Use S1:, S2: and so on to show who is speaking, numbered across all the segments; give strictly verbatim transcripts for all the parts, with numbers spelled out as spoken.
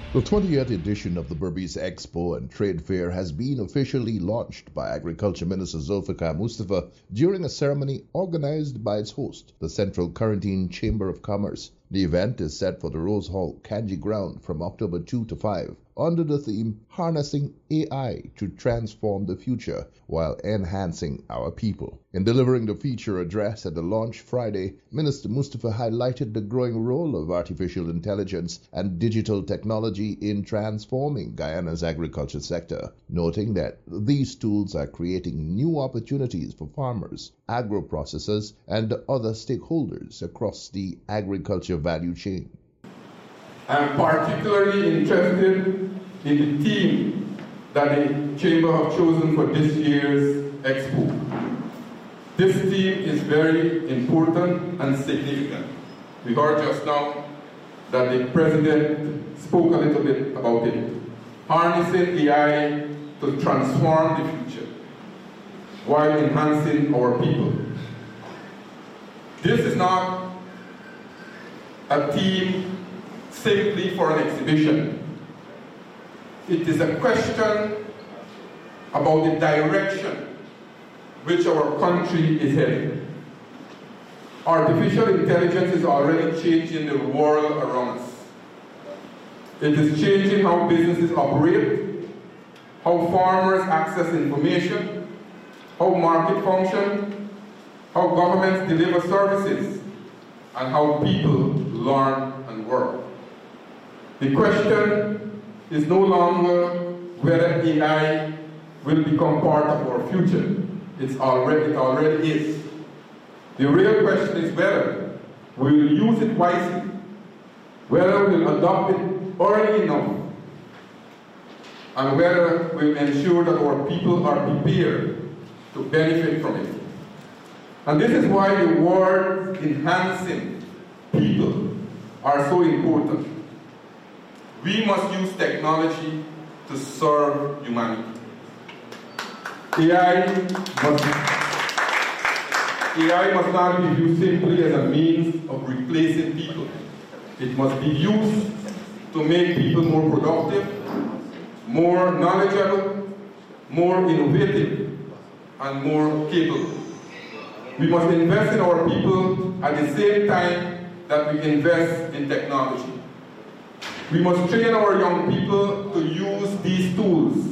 S1: The twentieth edition of the Berbice Expo and Trade Fair has been officially launched by Agriculture Minister Zulfikar Mustafa during a ceremony organized by its host, the Central Quarantine Chamber of Commerce. The event is set for the Rose Hall, Kanji Ground from October second to fifth under the theme Harnessing A I to Transform the Future while Enhancing Our People. In delivering the feature address at the launch Friday, Minister Mustafa highlighted the growing role of artificial intelligence and digital technology in transforming Guyana's agriculture sector, noting that these tools are creating new opportunities for farmers, agro-processors, and other stakeholders across the agriculture value chain.
S2: I am particularly interested in the theme that the Chamber have chosen for this year's Expo. This theme is very important and significant. We heard just now that the President spoke a little bit about it. Harnessing A I to transform the future while enhancing our people. This is not a theme simply for an exhibition. It is a question about the direction which our country is heading. Artificial intelligence is already changing the world around us. It is changing how businesses operate, how farmers access information, how markets function, how governments deliver services, and how people learn and work. The question is no longer whether A I will become part of our future. It's already, it already is. The real question is whether we will use it wisely, whether we will adopt it early enough, and whether we will ensure that our people are prepared to benefit from it. And this is why the words enhancing people are so important. We must use technology to serve humanity. A I must, A I must not be used simply as a means of replacing people. It must be used to make people more productive, more knowledgeable, more innovative, and more capable. We must invest in our people at the same time that we invest in technology. We must train our young people to use these tools.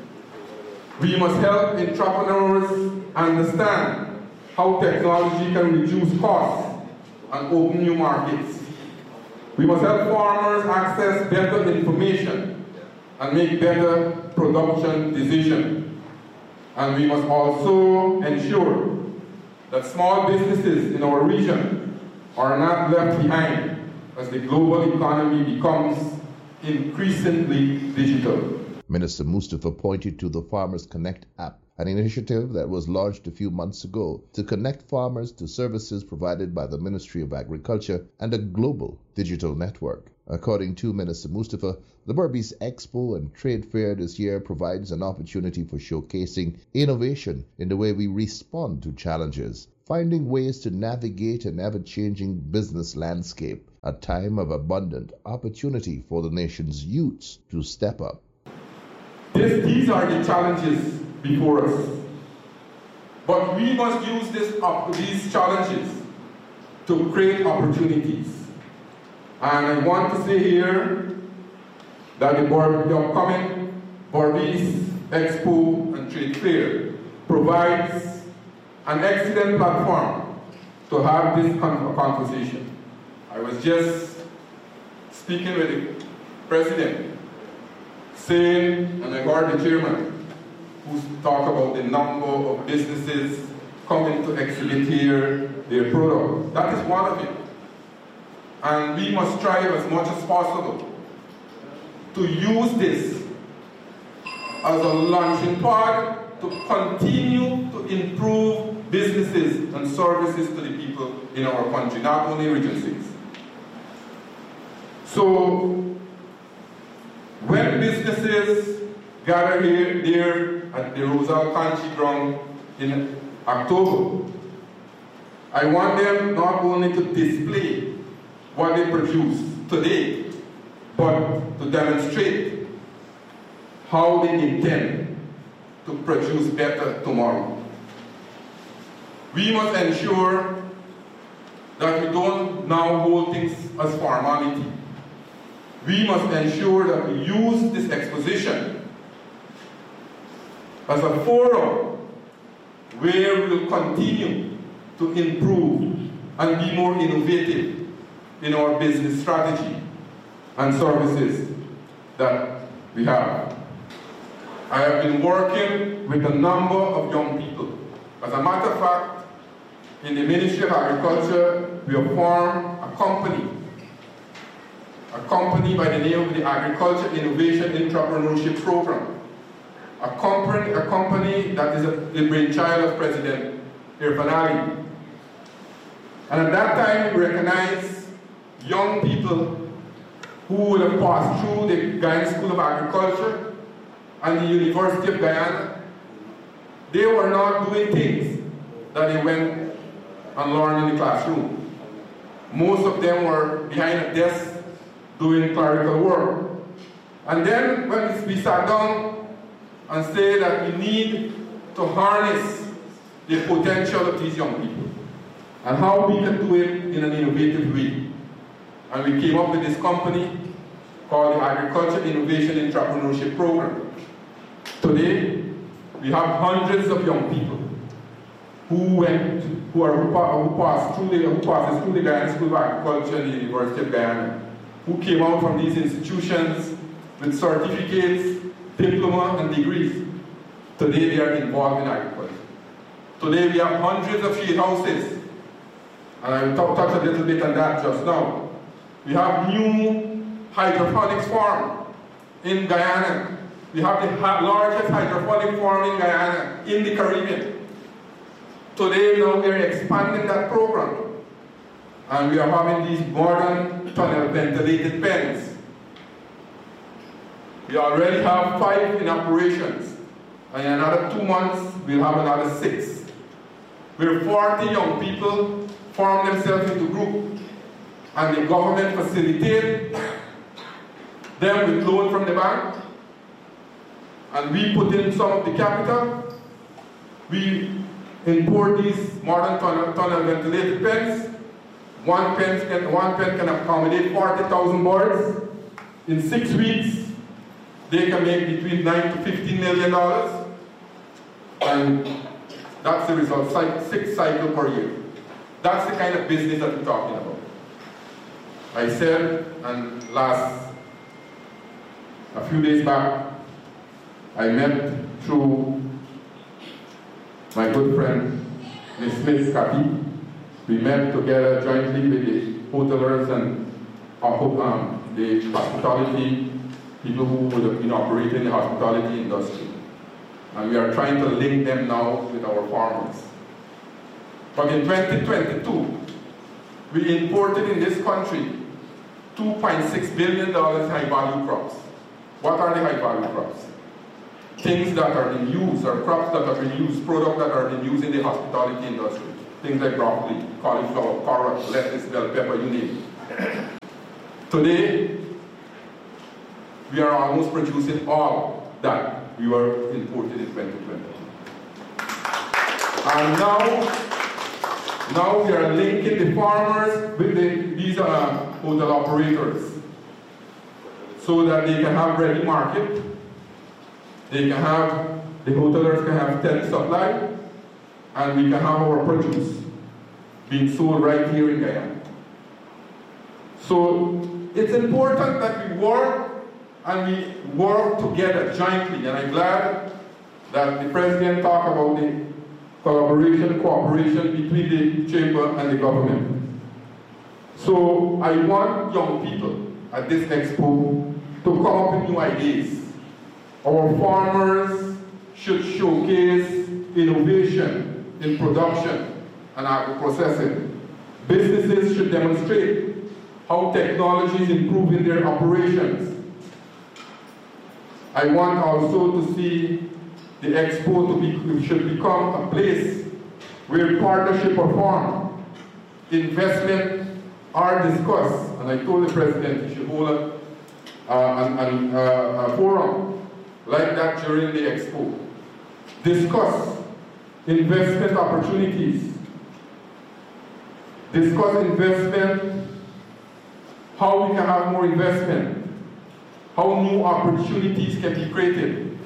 S2: We must help entrepreneurs understand how technology can reduce costs and open new markets. We must help farmers access better information and make better production decisions. And we must also ensure that small businesses in our region are not left behind as the global economy becomes increasingly digital.
S1: Minister Mustafa pointed to the Farmers Connect app, an initiative that was launched a few months ago to connect farmers to services provided by the Ministry of Agriculture and a global digital network. According to Minister Mustafa, the Berbice Expo and Trade Fair this year provides an opportunity for showcasing innovation in the way we respond to challenges, finding ways to navigate an ever-changing business landscape, a time of abundant opportunity for the nation's youths to step up.
S2: This, these are the challenges before us. But we must use this, uh, these challenges to create opportunities. And I want to say here that the, the upcoming Berbice Expo and Trade Fair provides an excellent platform to have this conversation. I was just speaking with the President, saying, and I heard the Chairman, who talk about the number of businesses coming to exhibit here their product. That is one of it. And we must strive as much as possible to use this as a launching pad to continue to improve businesses and services to the people in our country, not only Region six. So, when businesses gather here, there at the Rosal Kanji Ground in October, I want them not only to display what they produce today, but to demonstrate how they intend to produce better tomorrow. We must ensure that we don't now hold things as formality. We must ensure that we use this exposition as a forum where we will continue to improve and be more innovative in our business strategy and services that we have. I have been working with a number of young people. As a matter of fact, in the Ministry of Agriculture, we have formed a company, a company by the name of the Agriculture Innovation Entrepreneurship Program, a company, a company that is a, the brainchild of President Irfaan Ali. And at that time, we recognized young people who would have passed through the Guyana School of Agriculture and the University of Guyana. They were not doing things that they went and learned in the classroom. Most of them were behind a desk doing clerical work. And then when we sat down and said that we need to harness the potential of these young people and how we can do it in an innovative way. And we came up with this company called the Agriculture Innovation Entrepreneurship Program. Today, we have hundreds of young people who went, who are who passed through the who passes through the Guyana School of Agriculture and the University of Guyana, who came out from these institutions with certificates, diploma, and degrees. Today they are involved in agriculture. Today we have hundreds of shade houses, and I will talk, touch a little bit on that just now. We have new hydroponics farm in Guyana. We have the largest hydroponic farm in Guyana, in the Caribbean. Today, now we are expanding that program. And we are having these modern tunnel ventilated pens. We already have five in operations. And in another two months, we'll have another six. Where forty young people form themselves into groups. And the government facilitates them with loan from the bank. And we put in some of the capital. We import these modern tunnel, tunnel ventilated pens. One pen can, one pen can accommodate forty thousand birds. In six weeks, they can make between nine to fifteen million dollars. And that's the result, six cycles per year. That's the kind of business that we're talking about. I said, and last, a few days back, I met through my good friend, Miz Smith Kapi. We met together jointly with the hotelers and um, the hospitality people who would have been operating the hospitality industry. And we are trying to link them now with our farmers. But in twenty twenty-two, we imported in this country two point six billion dollars high-value crops. What are the high-value crops? Things that are in use, or crops that are in use, products that are in use in the hospitality industry. Things like broccoli, cauliflower, carrot, lettuce, bell pepper, you name it. Today, we are almost producing all that we were imported in twenty twenty. And now, now we are linking the farmers with the, these uh, hotel operators so that they can have ready market. They can have, the hotelers can have steady supply, and we can have our produce being sold right here in Guyana. So it's important that we work and we work together jointly, and I'm glad that the President talked about the collaboration, cooperation between the Chamber and the government. So I want young people at this expo to come up with new ideas. Our farmers should showcase innovation in production and agro-processing. Businesses should demonstrate how technology is improving their operations. I want also to see the expo to be, should become a place where partnership are formed, investment are discussed, and I told the President he should hold a uh, an, an, uh, a forum like that during the expo. Discuss investment opportunities. Discuss investment, how we can have more investment, how new opportunities can be created.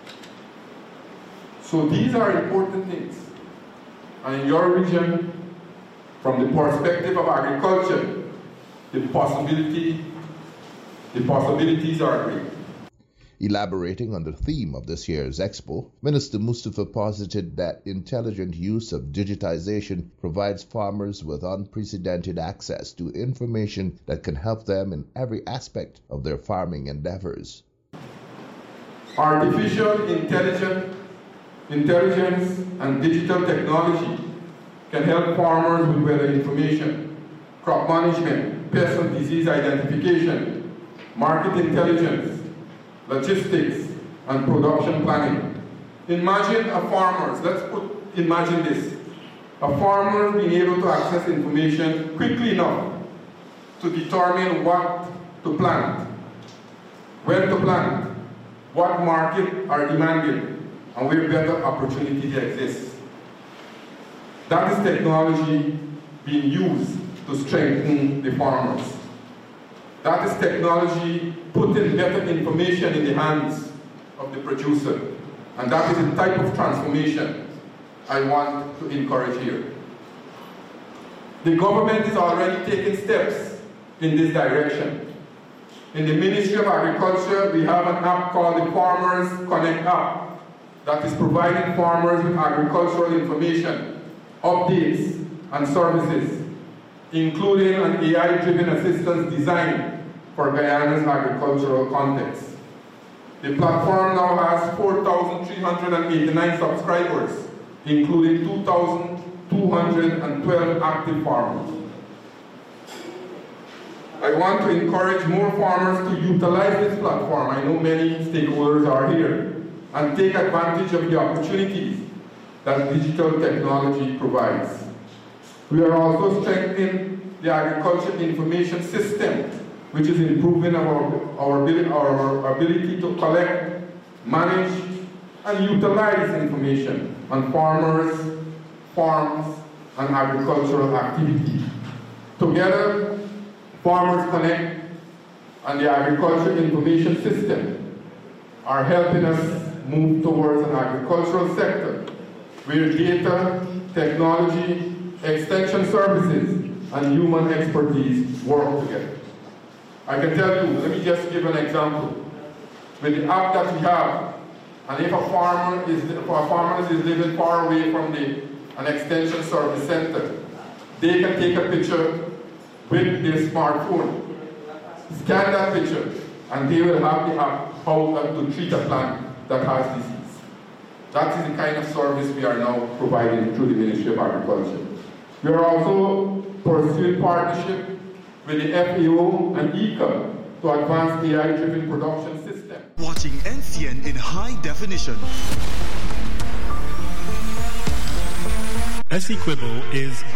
S2: So these are important things. And in your region, from the perspective of agriculture, the possibility, the possibilities are great.
S1: Elaborating on the theme of this year's expo, Minister Mustafa posited that intelligent use of digitization provides farmers with unprecedented access to information that can help them in every aspect of their farming endeavors.
S2: Artificial intelligence, intelligence and digital technology can help farmers with weather information, crop management, pest and disease identification, market intelligence, logistics, and production planning. Imagine a farmer, let's put, imagine this, a farmer being able to access information quickly enough to determine what to plant, when to plant, what market are demanding, and where better opportunities exist. That is technology being used to strengthen the farmers. That is technology putting better information in the hands of the producer. And that is the type of transformation I want to encourage here. The government is already taking steps in this direction. In the Ministry of Agriculture, we have an app called the Farmers Connect app that is providing farmers with agricultural information, updates, and services, including an A I-driven assistance designed for Guyana's agricultural context. The platform now has four thousand three hundred eighty-nine subscribers, including two thousand two hundred twelve active farmers. I want to encourage more farmers to utilize this platform. I know many stakeholders are here, and take advantage of the opportunities that digital technology provides. We are also strengthening the agriculture information system, which is improving our, our, ability, our ability to collect, manage, and utilize information on farmers, farms, and agricultural activity. Together, Farmers Connect and the Agriculture Information System are helping us move towards an agricultural sector where data, technology, extension services, and human expertise work together. I can tell you, let me just give an example. With the app that we have, and if a farmer is, if a farmer is living far away from the, an extension service center, they can take a picture with their smartphone, scan that picture, and they will have the app how to treat a plant that has disease. That is the kind of service we are now providing through the Ministry of Agriculture. We are also pursuing partnership with the F A O and I C A to advance A I-driven production system.
S3: Watching N C N in high definition.
S4: Essequibo is